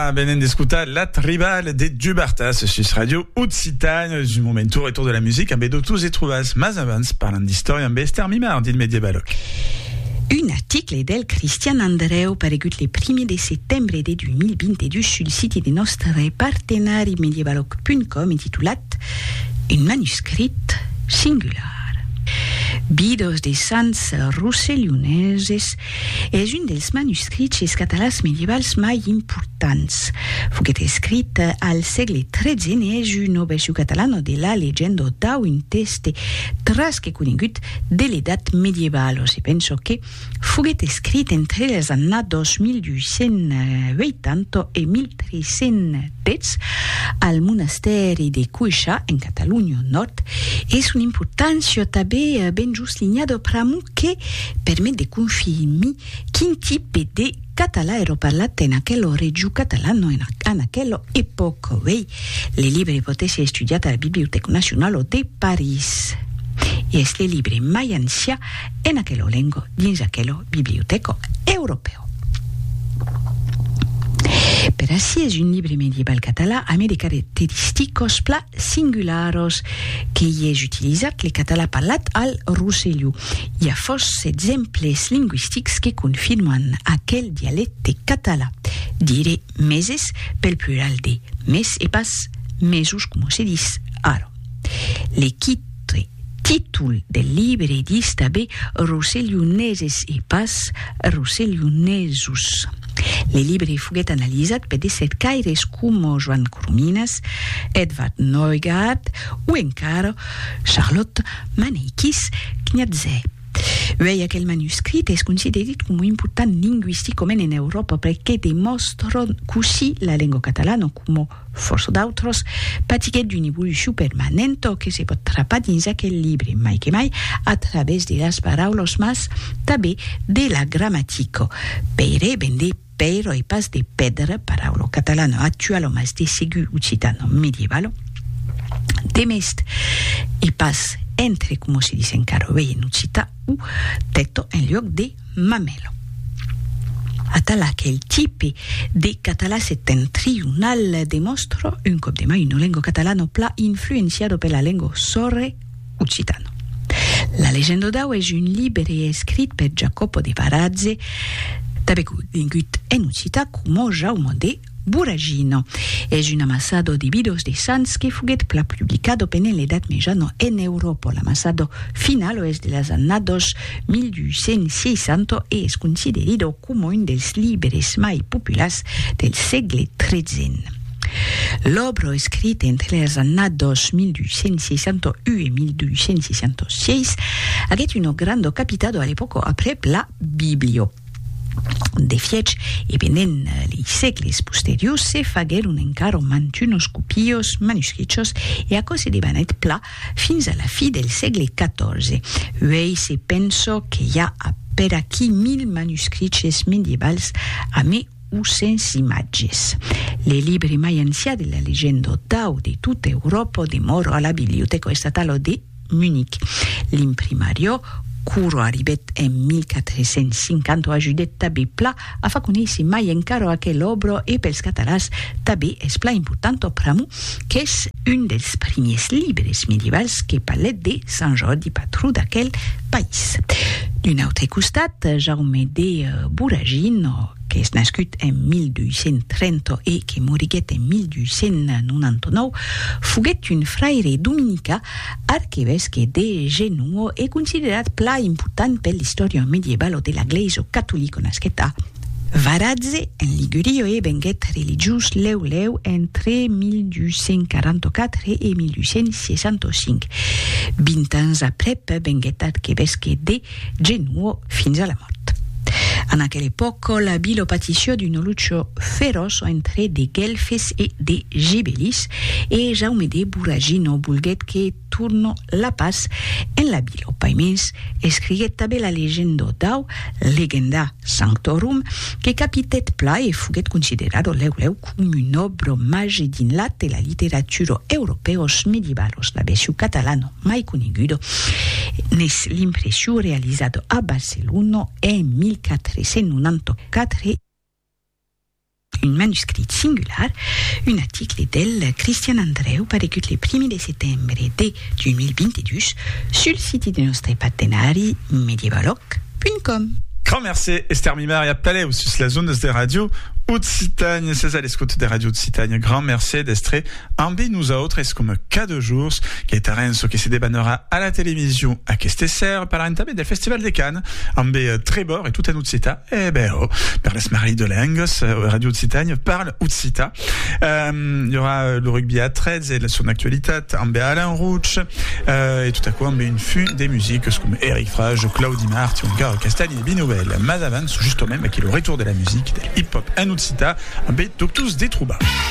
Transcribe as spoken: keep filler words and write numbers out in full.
Català, venen d'escoltar La Tribal de Dubartas sus Radio Occitane. Du momento retour de la musique amb edo tous et trobas mas abans parlant d'història amb Esther Mimard dil Medievaloc. Un article del Cristian Andreu paregut le primi de settembre de deux mille vingt-deux sul siti de nostre partenari medievaloc punt com intitulat Un manuscrit singular. Bidos de Sants Rossellioneses és un dels manuscrits catalans medievals mai importants. Foguet escrit al segle tretze e és un obergiu catalano de la legenda d'au un teste trasque conegut de l'edat medieval. Si penso que foguet escrit entre les années dos mil vuit-cents vuitanta e mille tres-cents dez al monasteri de Cuixa, en Catalunya Nord, és una importància també ben just lignado pramu que permet de confirmar quin tipus de català era parlat en aquella regió catalana en, en aquella època. Bé, el llibre pot ser estudiat a la Biblioteca Nacional de París. I és el llibre mai ancià en aquella llengua dins aquella biblioteca europea. Per així és un llibre medieval català amb de característicos pla singularos que hi és utilitzat el català parlat al Rosselló. Hi ha força exemples lingüístics que confirmen aquell dialecte català. Diré meses pel plural de mes e pas mesos, com se diz ara. L'equitre títol del llibre diz també rossellioneses e pas rossellionesos. Le llibre foguet analitzat per de cercaires com Joan Coromines, Edvard Neugard o encara Charlotte Maneikis Kniaze. Bé, aquell manuscrit és considerat com un important lingüísticament en Europa perquè demostra così la llengua catalana com força d'altres patiguet d'una evolució permanent que se pot trapar dins aquell llibre, mai que mai a través de les paraules mas també de la gramàtica. Pere ben de pero e pas de pedra, paraula catalana actual o mas de segur occitano medievalo, de mest e pas entre, como se dice encara bé en occità, u tetto en lloc de mamelo. A tal aquell tipus de català septentrional demostra un cop de mai una llengua catalana pla influenciada per la llengua sorre occitano. La legenda d'au és un llibre escrit per Jacopo de Varazze, també conegut en occità com Jaume de Voragino. És un amassado de bidos de sants que foguet pla publicado pendent l'edat mitjana en Europa. L'amassado final és de les années dos mil vuit-cents seixanta e és considerat com un dels llibres mai populars del segle tretze. L'obra escrita entre les années dos mil vuit-cents seixanta-u e mille vuit-cents seixanta-sis haguet un gran capitado a l'època après la Biblio. De fiec e pendent els segles posteriors se fagueren encara mantunos copios manuscrits e a cosa de banet pla fins a la fi del segle catorze. Uei se penso que hi ha per aquí mil manuscrits medievals a me o sense imatges. Le llibre mai ancià de la legenda d'au de tota Europa demora a la Biblioteca Estatale de Múnich. L'imprimario curo arribet en mille quatre-cents cinquanta ajudet també pla a fa conèixer mai encara aquell obra e pels catalans també és pla important pramu que és un dels primers llibres medievals que parlet de Sant Jordi, patró d'aquell país. D'un altre costat, Jaume de Voragino, que és nascut en mille vuit-cents trenta e que moriguet en mille vuit-cents noranta-nou, foguet un fraire dominica arquevesque de Genoa e considerat pla important per l'història medieval de l'Església catòlica nasquet a Varazze, en Liguria, e venguet religiós leu leu entre mille vuit-cents quaranta-quatre e mille vuit-cents seixanta-cinc. Vint anys après, venguet arquevesque de Genoa fins a la mort. En aquella època, la vila patissió d'una lucha feroç entre de guelfes e de gibelis e Jaume de Voragino volguet que torna la paz en la vila. Paimens escriguet també la legenda d'au, Legenda Sanctorum, que capitet pla e foguet considerado leu leu com un obra màgic dins la de la literatura europeos medievalos. La versió catalana mai coneguda n'és l'impressió realitzada a Barcelona en mille quatre-cents noranta-quatre un manuscrit singular, un article del Christian Andreu paregut le primi de settembre de duemilaventidue sul site de nostre partenari medievaloc punto com. Grand merci Esther Mimar et à Palais sus la zone de radio Occitanie, c'est à l'escoute des radios Occitanie. Grand merci d'estre ambi nous autres es comme cas de jours qui est à Rennes qui se débanera à la télévision à Questesser par l'intabé del Festival de Cannes ambi Trébor et tout à Uccita et ben oh per les Marie de Lengos radio Occitanie parle Uccita. Euh, il y aura le rugby à treize et son actualité ambi Alain Rouch euh, et tout à coup ambi une fune des musiques comme Eric Frage, Claudie Martin, Gare Castagne et Binouvel, Mazavan sous juste au même qui est le retour de la musique, de hip-hop à Uccita, ambi Doctus des Trouba.